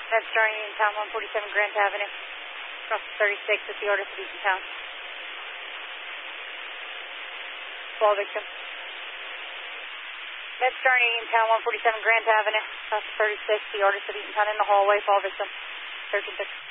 MedStar Uniontown, 147 Grant Avenue. Cross 36 at the Order of Eatontown. Fall victim. MedStar Uniontown, 147 Grant Avenue. Cross 36, the Order of Eatontown in the hallway. Fall victim. 13-6.